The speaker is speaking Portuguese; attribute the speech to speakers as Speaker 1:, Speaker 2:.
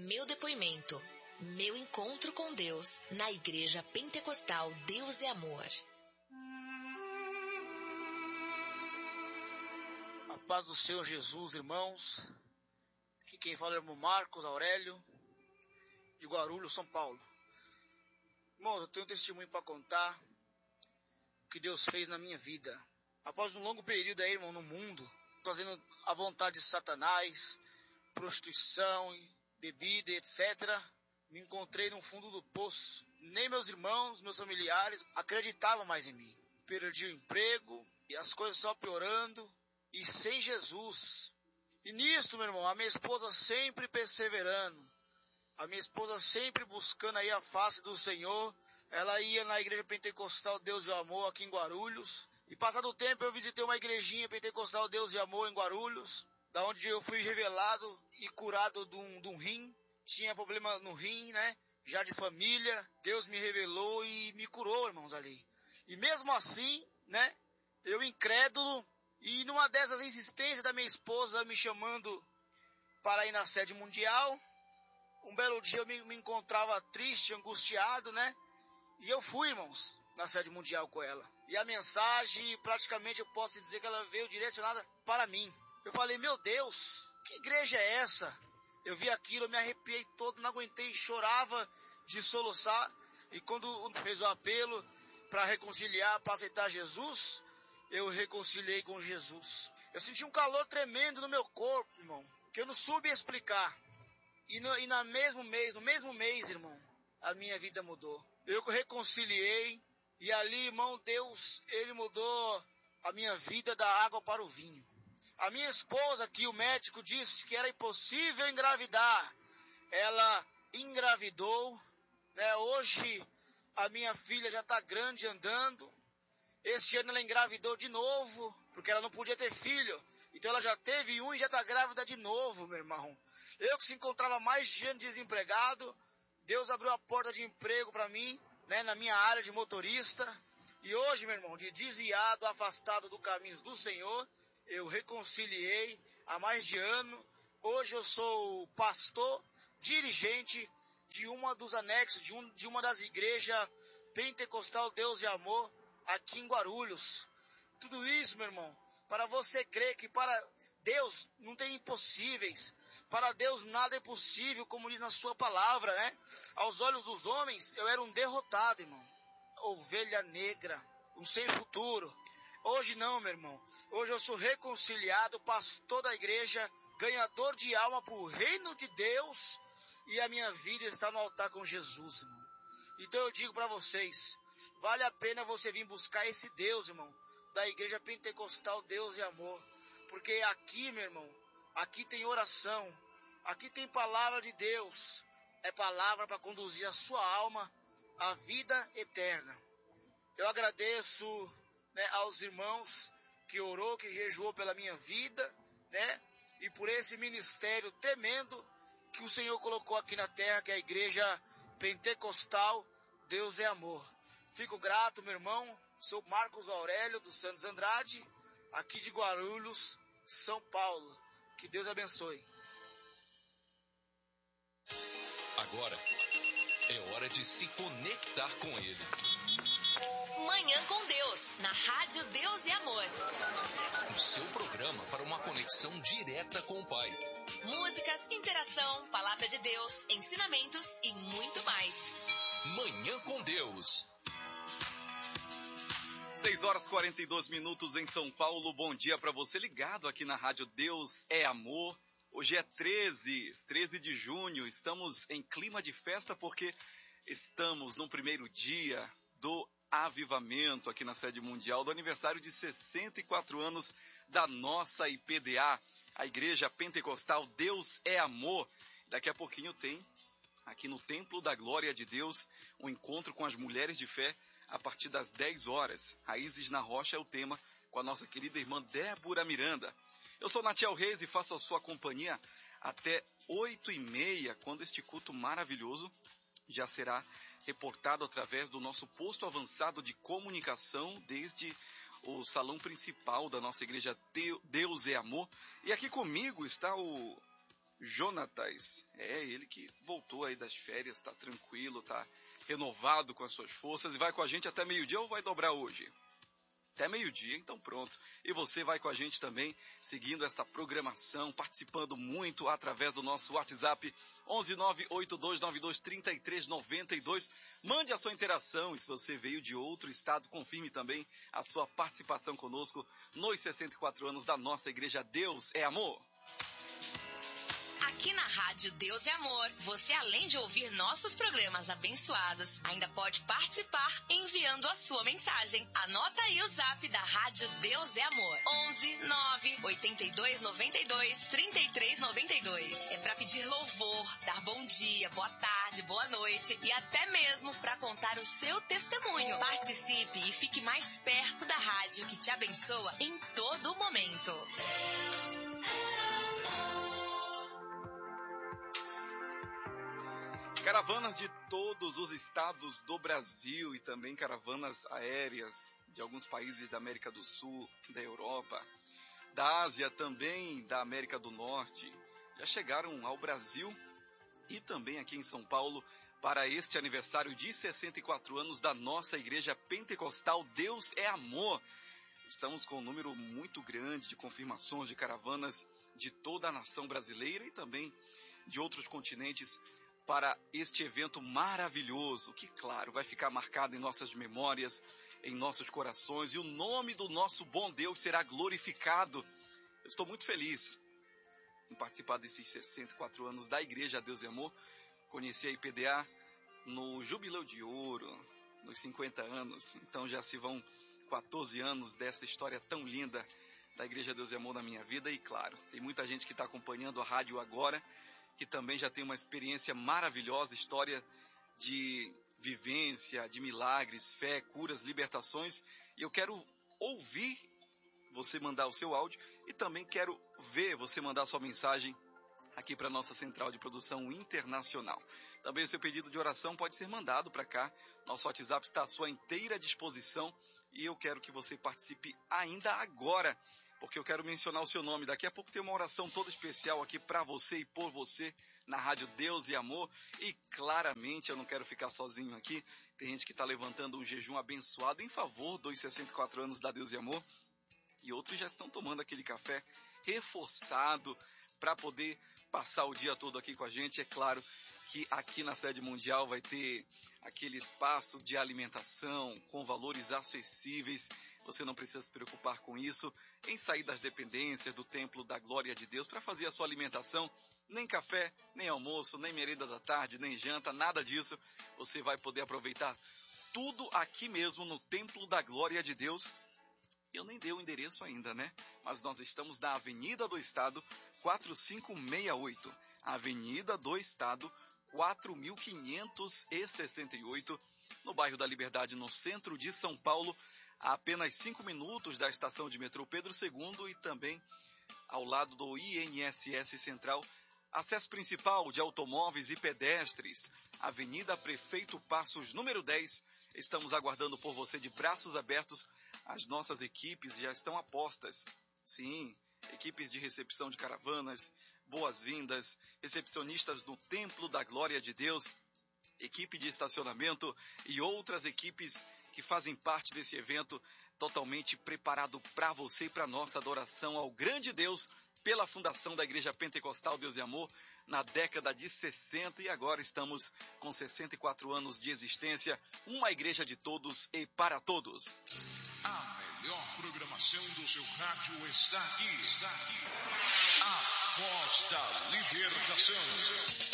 Speaker 1: meu depoimento, meu encontro com Deus na Igreja Pentecostal Deus é Amor.
Speaker 2: A paz do Senhor Jesus, irmãos. Aqui quem fala é o irmão Marcos Aurélio, de Guarulhos, São Paulo. Irmãos, eu tenho um testemunho para contar o que Deus fez na minha vida. Após um longo período aí, irmão, no mundo, fazendo a vontade de Satanás, prostituição, bebida, etc., me encontrei no fundo do poço. Nem meus irmãos, meus familiares acreditavam mais em mim. Perdi o emprego e as coisas só piorando. E sem Jesus. E nisso, meu irmão, a minha esposa sempre perseverando. A minha esposa sempre buscando aí a face do Senhor. Ela ia na igreja pentecostal Deus e Amor aqui em Guarulhos. E passado o tempo eu visitei uma igrejinha pentecostal Deus e Amor em Guarulhos. Da onde eu fui revelado e curado de um rim. Tinha problema no rim, né? Já de família. Deus me revelou e me curou, irmãos, ali. E mesmo assim, né? Eu incrédulo. E numa dessas insistências da minha esposa me chamando para ir na sede mundial, um belo dia eu me encontrava triste, angustiado, né? E eu fui, irmãos, na sede mundial com ela. E a mensagem, praticamente eu posso dizer que ela veio direcionada para mim. Eu falei, meu Deus, que igreja é essa? Eu vi aquilo, eu me arrepiei todo, não aguentei, chorava de soluçar. E quando fez o apelo para reconciliar, para aceitar Jesus, eu reconciliei com Jesus. Eu senti um calor tremendo no meu corpo, irmão, que eu não soube explicar. E no mesmo mês, irmão, a minha vida mudou. Eu reconciliei e ali, irmão, Deus, Ele mudou a minha vida da água para o vinho. A minha esposa, que o médico disse que era impossível engravidar, ela engravidou, né? Hoje a minha filha já está grande andando. Este ano ela engravidou de novo, porque ela não podia ter filho. Então ela já teve um e já está grávida de novo, meu irmão. Eu que se encontrava mais de ano desempregado, Deus abriu a porta de emprego para mim, né, na minha área de motorista. E hoje, meu irmão, de desviado, afastado do caminho do Senhor, eu reconciliei há mais de ano. Hoje eu sou pastor, dirigente de uma dos anexos, de uma das igrejas Pentecostal Deus e Amor, aqui em Guarulhos. Tudo isso, meu irmão, para você crer que para Deus não tem impossíveis. Para Deus nada é possível, como diz na sua palavra, né? Aos olhos dos homens, eu era um derrotado, irmão. Ovelha negra, um sem futuro. Hoje não, meu irmão. Hoje eu sou reconciliado, pastor da igreja, ganhador de alma para o reino de Deus. E a minha vida está no altar com Jesus, irmão. Então eu digo para vocês, vale a pena você vir buscar esse Deus, irmão, da igreja pentecostal Deus e Amor. Porque aqui, meu irmão, aqui tem oração, aqui tem palavra de Deus. É palavra para conduzir a sua alma à vida eterna. Eu agradeço, né, aos irmãos que orou, que jejuou pela minha vida, né? E por esse ministério tremendo que o Senhor colocou aqui na terra, que é a igreja pentecostal Deus é Amor. Fico grato, meu irmão. Sou Marcos Aurélio dos Santos Andrade, aqui de Guarulhos, São Paulo. Que Deus abençoe.
Speaker 3: Agora é hora de se conectar com Ele.
Speaker 1: Manhã com Deus, na Rádio Deus e Amor.
Speaker 3: O seu programa para uma conexão direta com o Pai.
Speaker 1: Músicas, interação, palavra de Deus, ensinamentos e muito mais.
Speaker 3: Manhã com Deus.
Speaker 4: 6h42 em São Paulo. Bom dia para você ligado aqui na Rádio Deus é Amor. Hoje é 13 de junho. Estamos em clima de festa porque estamos no primeiro dia do avivamento aqui na sede mundial do aniversário de 64 anos da nossa IPDA, a Igreja Pentecostal Deus é Amor. Daqui a pouquinho tem aqui no Templo da Glória de Deus um encontro com as mulheres de fé a partir das 10 horas. Raízes na Rocha é o tema, com a nossa querida irmã Débora Miranda. Eu sou Natiel Reis e faço a sua companhia até 8h30, quando este culto maravilhoso já será reportado através do nosso posto avançado de comunicação desde o salão principal da nossa igreja Deus é Amor. E aqui comigo está o Jonatas. É ele que voltou aí das férias, tá tranquilo, tá renovado com as suas forças e vai com a gente até meio-dia ou vai dobrar hoje? Até meio-dia, então pronto. E você vai com a gente também, seguindo esta programação, participando muito através do nosso WhatsApp 11982923392. Mande a sua interação e se você veio de outro estado, confirme também a sua participação conosco nos 64 anos da nossa igreja Deus é Amor.
Speaker 1: Aqui na Rádio Deus é Amor, você além de ouvir nossos programas abençoados, ainda pode participar enviando a sua mensagem. Anota aí o zap da Rádio Deus é Amor, 11 9 82 92 33 92. É para pedir louvor, dar bom dia, boa tarde, boa noite e até mesmo para contar o seu testemunho. Participe e fique mais perto da rádio que te abençoa em todo momento.
Speaker 4: Caravanas de todos os estados do Brasil e também caravanas aéreas de alguns países da América do Sul, da Europa, da Ásia, também da América do Norte, já chegaram ao Brasil e também aqui em São Paulo para este aniversário de 64 anos da nossa Igreja Pentecostal Deus é Amor. Estamos com um número muito grande de confirmações de caravanas de toda a nação brasileira e também de outros continentes para este evento maravilhoso, que, claro, vai ficar marcado em nossas memórias, em nossos corações, e o nome do nosso bom Deus será glorificado. Eu estou muito feliz em participar desses 64 anos da Igreja Deus e Amor. Conheci a IPDA no Jubileu de Ouro, nos 50 anos, então já se vão 14 anos dessa história tão linda da Igreja Deus e Amor na minha vida, e claro, tem muita gente que está acompanhando a rádio agora, que também já tem uma experiência maravilhosa, história de vivência, de milagres, fé, curas, libertações. E eu quero ouvir você mandar o seu áudio e também quero ver você mandar sua mensagem aqui para a nossa central de produção internacional. Também o seu pedido de oração pode ser mandado para cá. Nosso WhatsApp está à sua inteira disposição e eu quero que você participe ainda agora, porque eu quero mencionar o seu nome. Daqui a pouco tem uma oração toda especial aqui para você e por você na Rádio Deus e Amor. E claramente eu não quero ficar sozinho aqui. Tem gente que está levantando um jejum abençoado em favor dos 64 anos da Deus e Amor. E outros já estão tomando aquele café reforçado para poder passar o dia todo aqui com a gente. É claro que aqui na sede mundial vai ter aquele espaço de alimentação com valores acessíveis. Você não precisa se preocupar com isso, em sair das dependências do Templo da Glória de Deus para fazer a sua alimentação. Nem café, nem almoço, nem merenda da tarde, nem janta, nada disso. Você vai poder aproveitar tudo aqui mesmo no Templo da Glória de Deus. Eu nem dei o endereço ainda, né? Mas nós estamos na Avenida do Estado, 4568. Avenida do Estado, 4568, no bairro da Liberdade, no centro de São Paulo, a apenas 5 minutos da estação de metrô Pedro II e também ao lado do INSS Central. Acesso principal de automóveis e pedestres, Avenida Prefeito Passos, número 10. Estamos aguardando por você de braços abertos. As nossas equipes já estão a postas. Sim, equipes de recepção de caravanas, boas-vindas, recepcionistas do Templo da Glória de Deus, equipe de estacionamento e outras equipes que fazem parte desse evento totalmente preparado para você e para nossa adoração ao grande Deus pela fundação da Igreja Pentecostal Deus e Amor na década de 60 e agora estamos com 64 anos de existência, uma igreja de todos e para todos.
Speaker 5: A melhor programação do seu rádio está aqui. A Voz da Libertação.